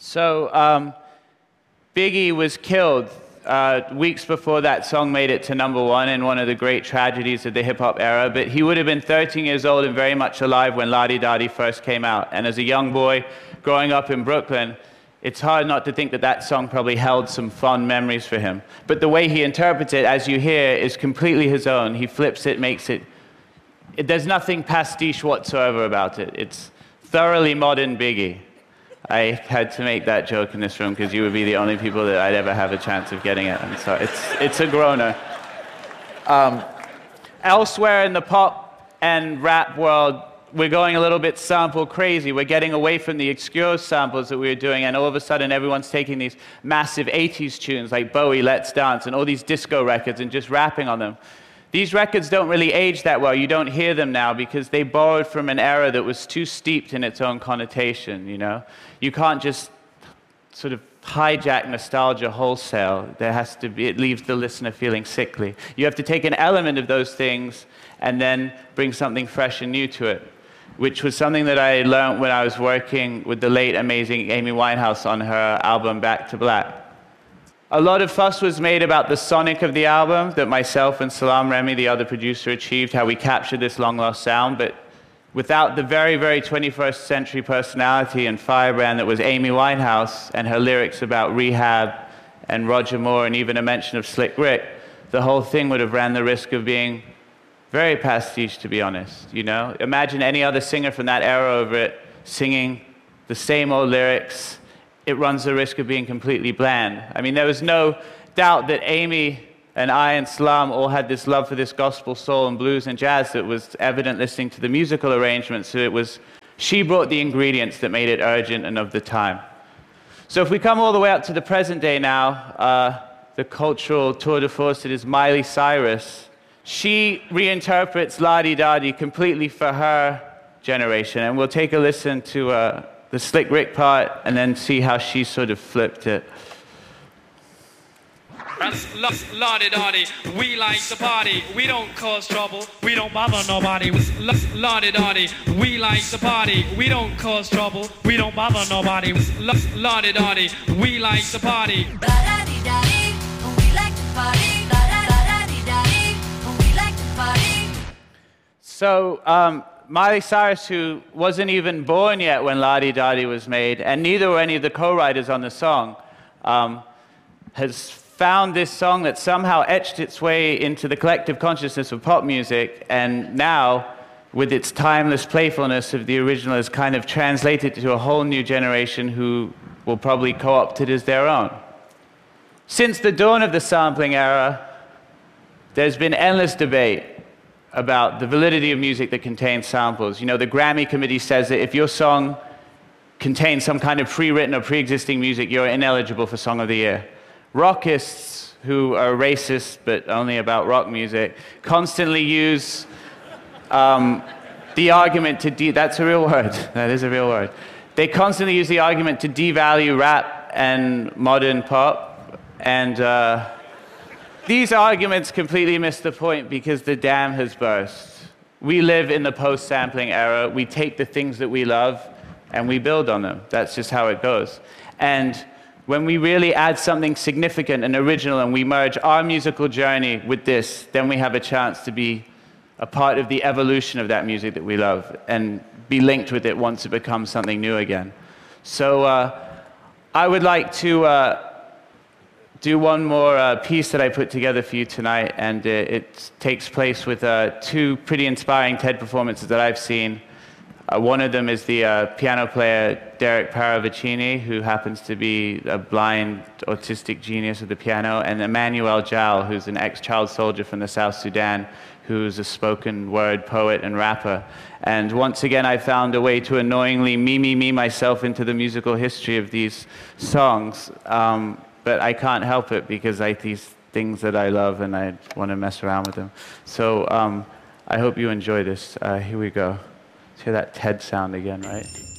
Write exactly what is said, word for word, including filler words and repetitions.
So um, Biggie was killed uh, weeks before that song made it to number one in one of the great tragedies of the hip-hop era, but he would have been thirteen years old and very much alive when La Di Da Di first came out. And as a young boy growing up in Brooklyn, it's hard not to think that that song probably held some fond memories for him. But the way he interprets it, as you hear, is completely his own. He flips it, makes it... it there's nothing pastiche whatsoever about it. It's thoroughly modern Biggie. I had to make that joke in this room because you would be the only people that I'd ever have a chance of getting it. And so it's, it's a groaner. Um, elsewhere in the pop and rap world, we're going a little bit sample crazy. We're getting away from the obscure samples that we were doing, and all of a sudden everyone's taking these massive eighties tunes like Bowie, Let's Dance, and all these disco records and just rapping on them. These records don't really age that well. You don't hear them now because they borrowed from an era that was too steeped in its own connotation, you know? You can't just sort of hijack nostalgia wholesale. There has to be, it leaves the listener feeling sickly. You have to take an element of those things and then bring something fresh and new to it, which was something that I learned when I was working with the late, amazing Amy Winehouse on her album Back to Black. A lot of fuss was made about the sonic of the album that myself and Salaam Remi, the other producer, achieved, how we captured this long-lost sound, but without the very, very twenty-first century personality and firebrand that was Amy Winehouse and her lyrics about rehab and Roger Moore and even a mention of Slick Rick, the whole thing would have ran the risk of being very pastiche, to be honest, you know? Imagine any other singer from that era over it singing the same old lyrics. It runs the risk of being completely bland. I mean, there was no doubt that Amy and I and Salaam all had this love for this gospel, soul, and blues and jazz that was evident listening to the musical arrangements. So it was, she brought the ingredients that made it urgent and of the time. So if we come all the way up to the present day now, uh, the cultural tour de force that is Miley Cyrus, she reinterprets La Di Da Di completely for her generation. And we'll take a listen to uh, the Slick Rick part and then see how she sort of flipped it. La-di-da-di, we like to party, we don't cause trouble, we don't bother nobody. La-di-da-di, we like to party, we don't cause trouble, we don't bother nobody. La-di-da-di, we like to party. La-di-da-di, we like to party. La-di-da-di, we like to party. So, um, Miley Cyrus, who wasn't even born yet when La Di Da Di was made, and neither were any of the co-writers on the song, um, has found this song that somehow etched its way into the collective consciousness of pop music, and now, with its timeless playfulness of the original, has kind of translated to a whole new generation who will probably co-opt it as their own. Since the dawn of the sampling era, there's been endless debate about the validity of music that contains samples. You know, the Grammy committee says that if your song contains some kind of pre-written or pre-existing music, you're ineligible for Song of the Year. Rockists, who are racist but only about rock music, constantly use um, the argument to de- that's a real word, that is a real word. They constantly use the argument to devalue rap and modern pop, and uh, these arguments completely miss the point because the dam has burst. We live in the post-sampling era. We take the things that we love and we build on them. That's just how it goes. And when we really add something significant and original and we merge our musical journey with this, then we have a chance to be a part of the evolution of that music that we love and be linked with it once it becomes something new again. So uh, I would like to uh, do one more uh, piece that I put together for you tonight, and uh, it takes place with uh, two pretty inspiring TED performances that I've seen. Uh, one of them is the uh, piano player Derek Paravicini, who happens to be a blind, autistic genius of the piano, and Emmanuel Jal, who's an ex-child soldier from the South Sudan, who's a spoken word poet and rapper. And once again, I found a way to annoyingly me, me, me myself into the musical history of these songs. Um, but I can't help it because I these things that I love and I want to mess around with them. So um, I hope you enjoy this. Uh, here we go. Let's hear that TED sound again, right?